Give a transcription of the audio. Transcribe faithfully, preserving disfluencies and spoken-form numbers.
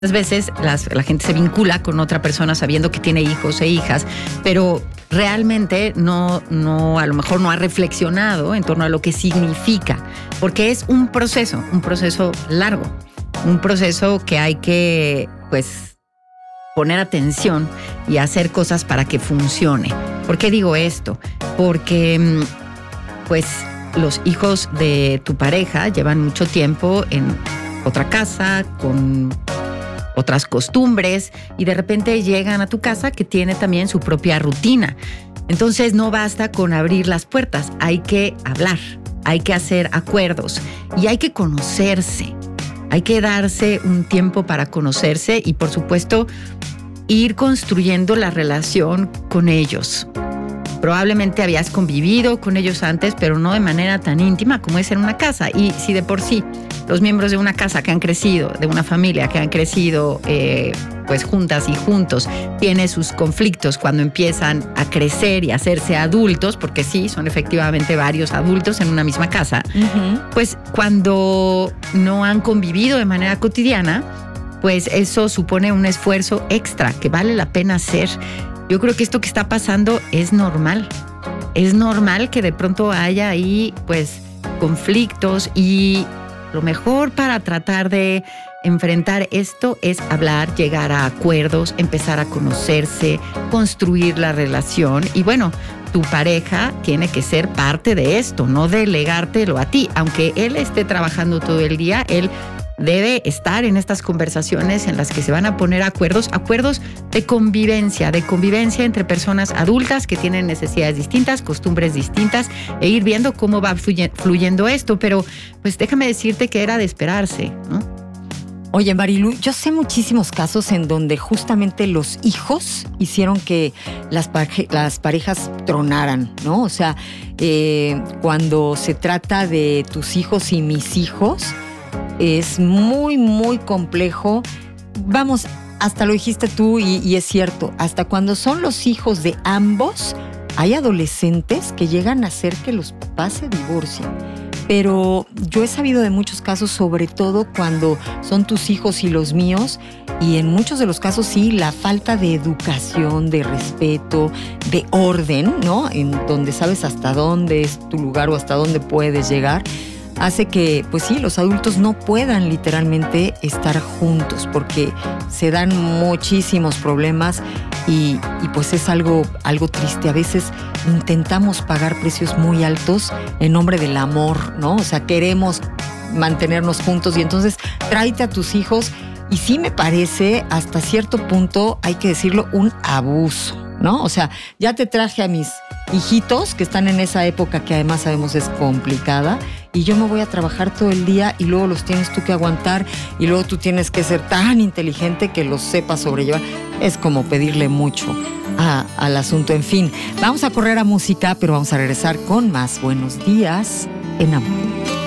veces las, la gente se vincula con otra persona sabiendo que tiene hijos e hijas, pero realmente no, no, a lo mejor no ha reflexionado en torno a lo que significa, porque es un proceso, un proceso largo, un proceso que hay que, pues, poner atención y hacer cosas para que funcione. ¿Por qué digo esto? Porque, pues, los hijos de tu pareja llevan mucho tiempo en otra casa, con otras costumbres, y de repente llegan a tu casa que tiene también su propia rutina. Entonces no basta con abrir las puertas, hay que hablar, hay que hacer acuerdos y hay que conocerse. Hay que darse un tiempo para conocerse y, por supuesto, ir construyendo la relación con ellos. Probablemente habías convivido con ellos antes, pero no de manera tan íntima como es en una casa. Y si de por sí los miembros de una casa que han crecido, de una familia que han crecido eh, pues juntas y juntos, tienen sus conflictos cuando empiezan a crecer y a hacerse adultos, porque sí, son efectivamente varios adultos en una misma casa, uh-huh. Pues cuando no han convivido de manera cotidiana, pues eso supone un esfuerzo extra que vale la pena hacer. Yo creo que esto que está pasando es normal. Es normal que de pronto haya ahí, pues, conflictos, y lo mejor para tratar de enfrentar esto es hablar, llegar a acuerdos, empezar a conocerse, construir la relación. Y bueno, tu pareja tiene que ser parte de esto, no delegártelo a ti. Aunque él esté trabajando todo el día, él debe estar en estas conversaciones en las que se van a poner acuerdos, acuerdos de convivencia, de convivencia entre personas adultas que tienen necesidades distintas, costumbres distintas, e ir viendo cómo va fluyendo esto. Pero pues déjame decirte que era de esperarse, ¿no? Oye, Marilu, yo sé muchísimos casos en donde justamente los hijos hicieron que las, pare- las parejas tronaran, ¿no? O sea, eh, cuando se trata de tus hijos y mis hijos, es muy, muy complejo. Vamos, hasta lo dijiste tú y, y es cierto, hasta cuando son los hijos de ambos, hay adolescentes que llegan a hacer que los papás se divorcien. Pero yo he sabido de muchos casos, sobre todo cuando son tus hijos y los míos, y en muchos de los casos sí, la falta de educación, de respeto, de orden, ¿no? En donde sabes hasta dónde es tu lugar o hasta dónde puedes llegar, hace que, pues sí, los adultos no puedan literalmente estar juntos, porque se dan muchísimos problemas y, y pues es algo, algo triste. A veces intentamos pagar precios muy altos en nombre del amor, ¿no? O sea, queremos mantenernos juntos y entonces tráete a tus hijos, y sí me parece, hasta cierto punto, hay que decirlo, un abuso, ¿no? O sea, ya te traje a mis hijitos que están en esa época que además sabemos es complicada, y yo me voy a trabajar todo el día y luego los tienes tú que aguantar y luego tú tienes que ser tan inteligente que los sepas sobrellevar. Es como pedirle mucho a, al asunto. En fin, vamos a correr a música, pero vamos a regresar con más Buenos Días en Amor.